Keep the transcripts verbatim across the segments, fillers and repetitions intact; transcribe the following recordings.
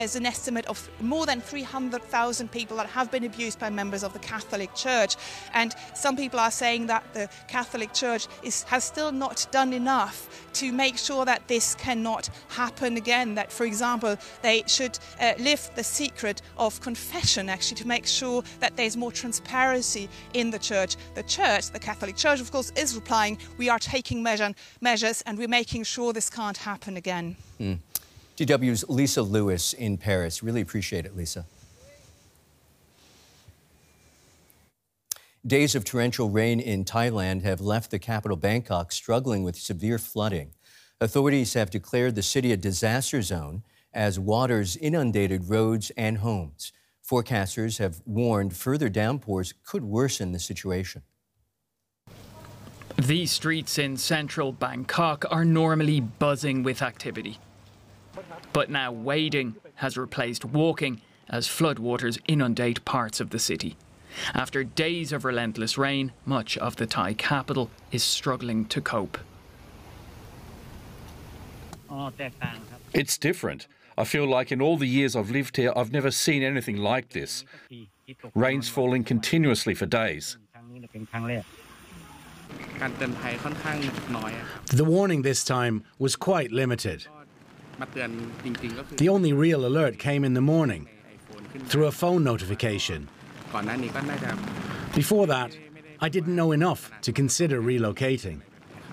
There's an estimate of more than three hundred thousand people that have been abused by members of the Catholic Church. And some people are saying that the Catholic Church is, has still not done enough to make sure that this cannot happen again. That, for example, they should uh, lift the secret of confession, actually, to make sure that there's more transparency in the Church. The Church, the Catholic Church, of course, is replying, we are taking measure, measures and we're making sure this can't happen again. Mm. D W's Lisa Lewis in Paris. Really appreciate it, Lisa. Days of torrential rain in Thailand have left the capital Bangkok struggling with severe flooding. Authorities have declared the city a disaster zone as waters inundated roads and homes. Forecasters have warned further downpours could worsen the situation. These streets in central Bangkok are normally buzzing with activity. But now wading has replaced walking as floodwaters inundate parts of the city. After days of relentless rain, much of the Thai capital is struggling to cope. It's different. I feel like in all the years I've lived here, I've never seen anything like this. Rain's falling continuously for days. The warning this time was quite limited. The only real alert came in the morning, through a phone notification. Before that, I didn't know enough to consider relocating.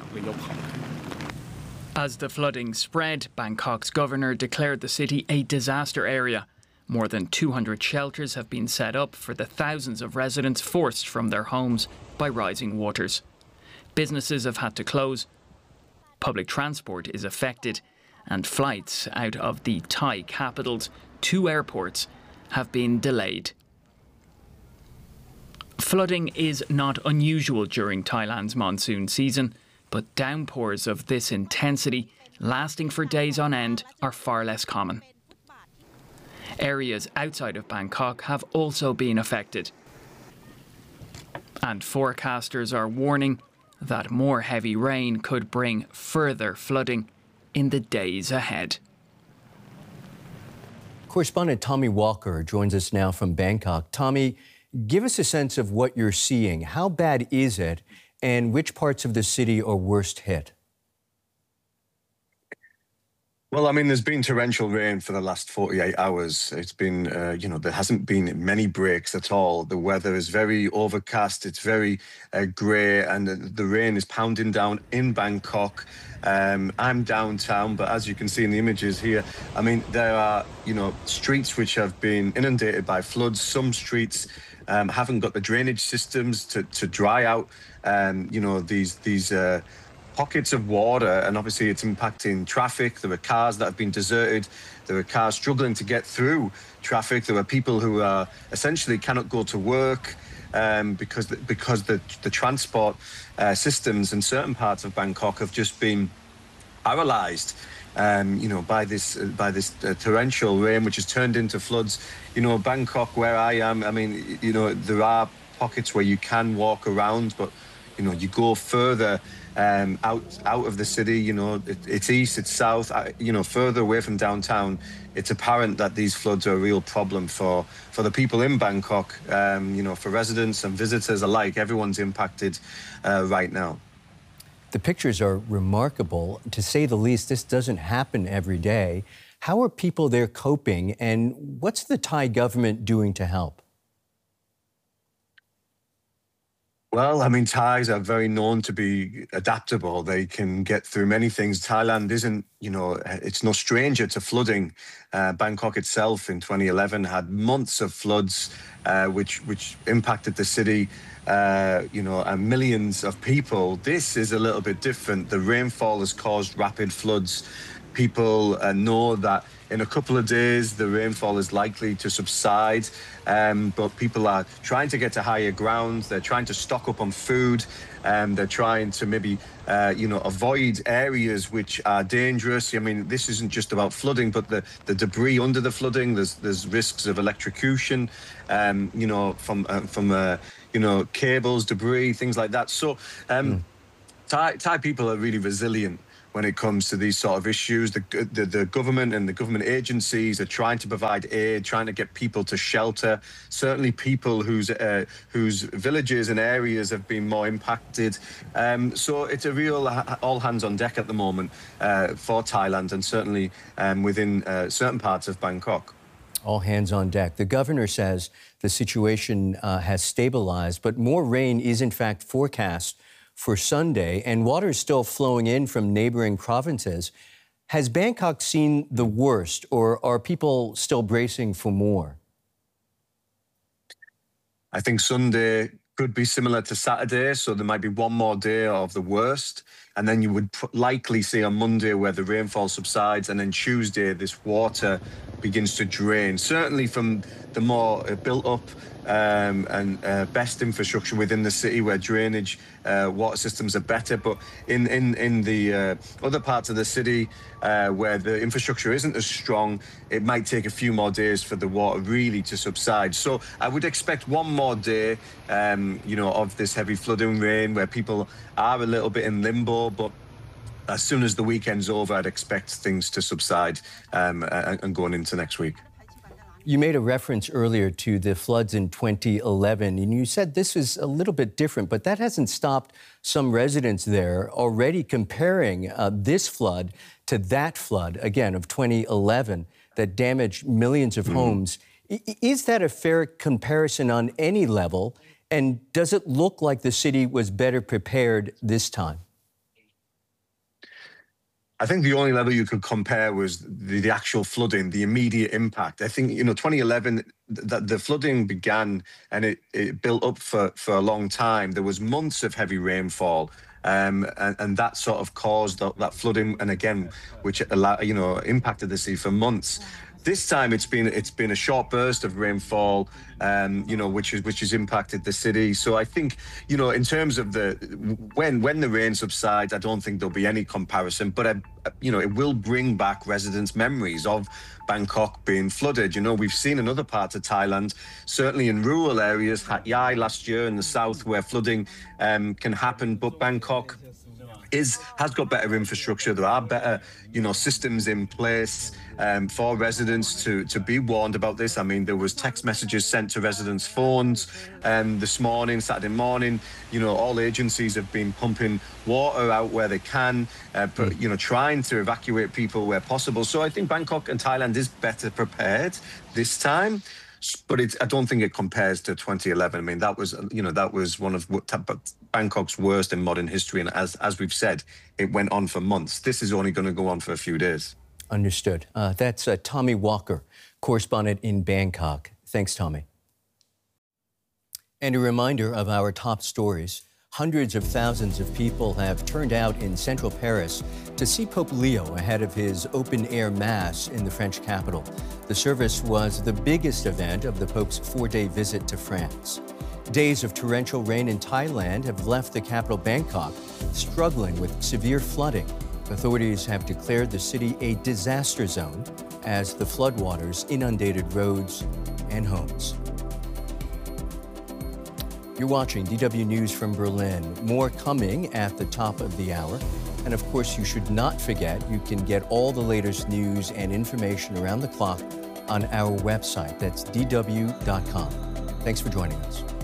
As the flooding spread, Bangkok's governor declared the city a disaster area. More than two hundred shelters have been set up for the thousands of residents forced from their homes by rising waters. Businesses have had to close, public transport is affected, and flights out of the Thai capital's two airports have been delayed. Flooding is not unusual during Thailand's monsoon season, but downpours of this intensity, lasting for days on end, are far less common. Areas outside of Bangkok have also been affected. And forecasters are warning that more heavy rain could bring further flooding in the days ahead. Correspondent Tommy Walker joins us now from Bangkok. Tommy, give us a sense of what you're seeing. How bad is it, and which parts of the city are worst hit? Well, I mean, there's been torrential rain for the last forty-eight hours. It's been, uh, you know, there hasn't been many breaks at all. The weather is very overcast. It's very uh, grey, and the, the rain is pounding down in Bangkok. Um, I'm downtown, but as you can see in the images here, I mean, there are, you know, streets which have been inundated by floods. Some streets um, haven't got the drainage systems to, to dry out, um, you know, these, these, uh, pockets of water, and obviously it's impacting traffic. There are cars that have been deserted. There are cars struggling to get through traffic. There are people who are essentially cannot go to work um, because the, because the the transport uh, systems in certain parts of Bangkok have just been paralysed. Um, you know, by this uh, by this uh, torrential rain, which has turned into floods. You know, Bangkok, where I am, I mean, you know, there are pockets where you can walk around, but you know, you go further um, out out of the city. You know, it, it's east, it's south. Uh, you know, further away from downtown, it's apparent that these floods are a real problem for for the people in Bangkok. Um, you know, for residents and visitors alike, everyone's impacted uh, right now. The pictures are remarkable, to say the least. This doesn't happen every day. How are people there coping, and what's the Thai government doing to help? Well, I mean, Thais are very known to be adaptable. They can get through many things. Thailand isn't, you know, it's no stranger to flooding. Uh, Bangkok itself in twenty eleven had months of floods, uh, which which impacted the city, uh, you know, and millions of people. This is a little bit different. The rainfall has caused rapid floods. People uh, know that in a couple of days, the rainfall is likely to subside, um, but people are trying to get to higher ground. They're trying to stock up on food, and they're trying to maybe, uh, you know, avoid areas which are dangerous. I mean, this isn't just about flooding, but the, the debris under the flooding. There's there's risks of electrocution, um, you know, from uh, from uh, you know, cables, debris, things like that. So, um, mm. Thai Thai people are really resilient. when it comes to these sort of issues. The, the, the government and the government agencies are trying to provide aid, trying to get people to shelter. Certainly people whose uh, whose villages and areas have been more impacted. Um, so it's a real all hands on deck at the moment uh, for Thailand, and certainly um, within uh, certain parts of Bangkok. All hands on deck. The governor says the situation uh, has stabilized, but more rain is in fact forecast for Sunday, and water is still flowing in from neighboring provinces. Has Bangkok seen the worst, or are people still bracing for more? I think Sunday could be similar to Saturday, so there might be one more day of the worst. And then you would likely see on Monday where the rainfall subsides, and then Tuesday this water begins to drain. Certainly from the more built up um, and uh, best infrastructure within the city where drainage uh, water systems are better. But in, in, in the uh, other parts of the city uh, where the infrastructure isn't as strong, it might take a few more days for the water really to subside. So I would expect one more day, um, you know, of this heavy flooding rain where people are a little bit in limbo. But as soon as the weekend's over, I'd expect things to subside um, and going into next week. You made a reference earlier to the floods in twenty eleven, and you said this is a little bit different, but that hasn't stopped some residents there already comparing uh, this flood to that flood, again, of twenty eleven, that damaged millions of mm-hmm. homes. I- is that a fair comparison on any level? And does it look like the city was better prepared this time? I think the only level you could compare was the, the actual flooding, the immediate impact. I think, you know, twenty eleven, the, the flooding began and it, it built up for, for a long time. There was months of heavy rainfall, um, and, and that sort of caused that, that flooding, and again, which, allowed, you know, impacted the city for months. This time it's been it's been a short burst of rainfall, um, you know, which is which has impacted the city. So I think, you know, in terms of the when when the rain subsides, I don't think there'll be any comparison. But I, you know, it will bring back residents' memories of Bangkok being flooded. You know, we've seen in other parts of Thailand, certainly in rural areas, Hat Yai last year in the south, where flooding um, can happen. But Bangkok is has got better infrastructure. There are better, you know, systems in place um, for residents to to be warned about this. I mean, there was text messages sent to residents' phones um, this morning, Saturday morning. You know, all agencies have been pumping water out where they can, uh, but, you know, trying to evacuate people where possible. So I think Bangkok and Thailand is better prepared this time. But it's, I don't think it compares to twenty eleven. I mean, that was, you know, that was one of Bangkok's worst in modern history. And as as we've said, it went on for months. This is only going to go on for a few days. Understood. Uh, that's uh, Tommy Walker, correspondent in Bangkok. Thanks, Tommy. And a reminder of our top stories. Hundreds of thousands of people have turned out in central Paris to see Pope Leo ahead of his open-air mass in the French capital. The service was the biggest event of the Pope's four-day visit to France. Days of torrential rain in Thailand have left the capital Bangkok struggling with severe flooding. Authorities have declared the city a disaster zone as the floodwaters inundated roads and homes. You're watching D W News from Berlin. More coming at the top of the hour. And of course, you should not forget, you can get all the latest news and information around the clock on our website. That's D W dot com. Thanks for joining us.